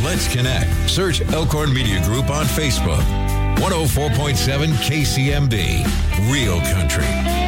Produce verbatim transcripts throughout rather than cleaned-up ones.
Let's connect. Search Elkhorn Media Group on Facebook. one oh four point seven K C M B, Real Country.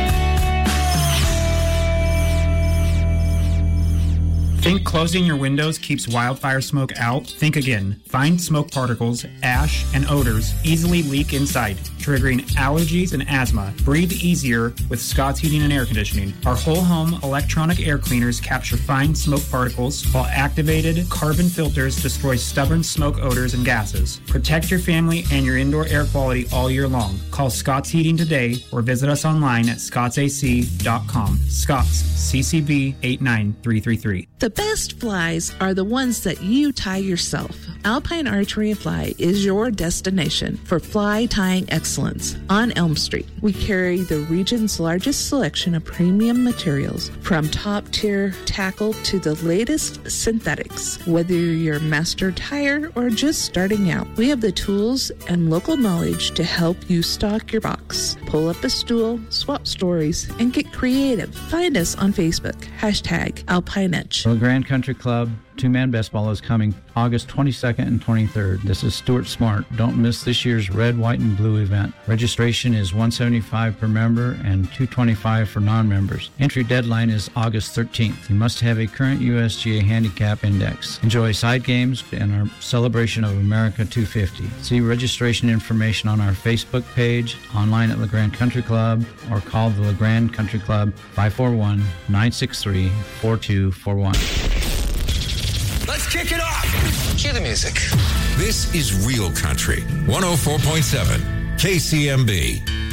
Think closing your windows keeps wildfire smoke out? Think again. Fine smoke particles, ash, and odors easily leak inside, triggering allergies and asthma. Breathe easier with Scott's Heating and Air Conditioning. Our whole home electronic air cleaners capture fine smoke particles, while activated carbon filters destroy stubborn smoke odors and gases. Protect your family and your indoor air quality all year long. Call Scott's Heating today or visit us online at scotts a c dot com. Scott's, C C B eight nine three three three. The best flies are the ones that you tie yourself. Alpine Archery and Fly is your destination for fly tying excellence on Elm Street. We carry the region's largest selection of premium materials, from top-tier tackle to the latest synthetics. Whether you're a master tyer or just starting out, we have the tools and local knowledge to help you stock your box. Pull up a stool, swap stories, and get creative. Find us on Facebook, hashtag Alpine Edge. The Grand Country Club two-man best ball is coming August twenty-second and twenty-third. This is Stuart Smart. Don't miss this year's red, white, and blue event. Registration is one hundred seventy-five dollars per member and two hundred twenty-five dollars for non-members. Entry deadline is August thirteenth. You must have a current U S G A handicap index. Enjoy side games and our celebration of America two fifty. See registration information on our Facebook page, online at LeGrand Country Club, or call the LeGrand Country Club five four one, nine six three, four two four one. Let's kick it off. Cue the music. This is Real Country, one oh four point seven K C M B.